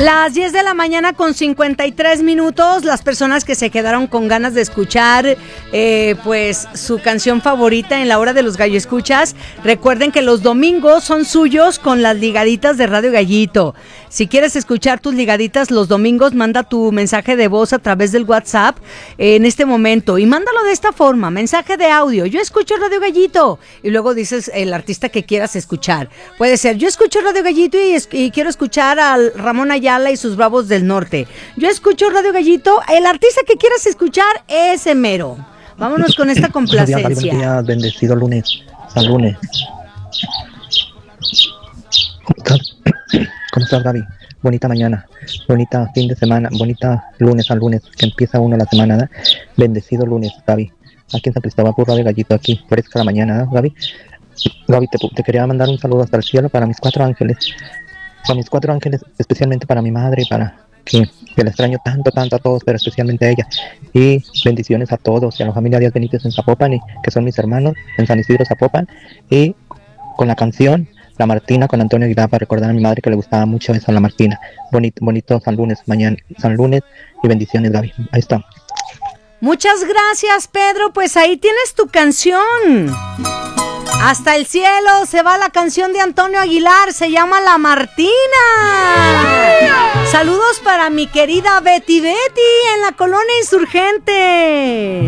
Las 10 de la mañana con 53 minutos, las personas que se quedaron con ganas de escuchar pues su canción favorita en la hora de los gallo escuchas, recuerden que los domingos son suyos con las ligaditas de Radio Gallito. Si quieres escuchar tus ligaditas los domingos, manda tu mensaje de voz a través del WhatsApp en este momento y mándalo de esta forma, mensaje de audio, yo escucho Radio Gallito, y luego dices el artista que quieras escuchar. Puede ser, yo escucho Radio Gallito y quiero escuchar al Ramón Ayala y sus Bravos del Norte. Yo escucho Radio Gallito, el artista que quieras escuchar, ese mero. Vámonos con esta complacencia. Buenos días, bendecido lunes, San Lunes. ¿Cómo estás, Gaby? Bonita mañana, bonita fin de semana, bonita lunes al lunes, que empieza uno la semana, ¿da? Bendecido lunes, Gaby. Aquí en San Cristóbal, por Radio Gallito, aquí, fresca la mañana, ¿da, Gaby? Gaby, te quería mandar un saludo hasta el cielo para mis 4 ángeles. Para mis 4 ángeles, especialmente para mi madre, para que la extraño tanto a todos, pero especialmente a ella. Y bendiciones a todos, y a la familia Díaz Benítez en Zapopan, y que son mis hermanos, en San Isidro, Zapopan. Y con la canción La Martina, con Antonio Aguilar, para recordar a mi madre que le gustaba mucho eso, La Martina. Bonito San Lunes, mañana, San Lunes, y bendiciones, Gaby. Ahí está. Muchas gracias, Pedro, pues ahí tienes tu canción. Hasta el cielo se va la canción de Antonio Aguilar, se llama La Martina. Saludos para mi querida Betty en la colonia Insurgente.